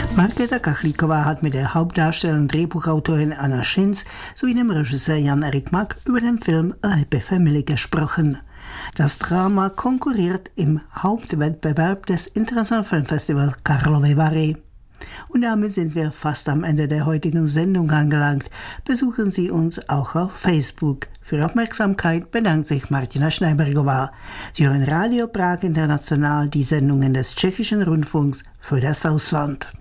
Markéta Kachlíková hat mit der Hauptdarstellerin und Drehbuchautorin Anna Schinz sowie dem Regisseur Jan-Erik Mack über den Film A Happy Family gesprochen. Das Drama konkurriert im Hauptwettbewerb des Internationalen Filmfestivals Karlovy Vary. Und damit sind wir fast am Ende der heutigen Sendung angelangt. Besuchen Sie uns auch auf Facebook. Für Aufmerksamkeit bedankt sich Martina Schneibergová. Sie hören Radio Prag International, die Sendungen des Tschechischen Rundfunks für das Ausland.